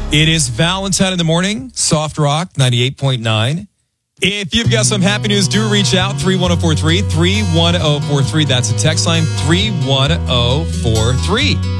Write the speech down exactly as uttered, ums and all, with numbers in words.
It is Valentine in the morning, Soft Rock ninety-eight point nine. If you've got some happy news, do reach out, three one zero four three, three one zero four three. That's a text line, three one zero four three.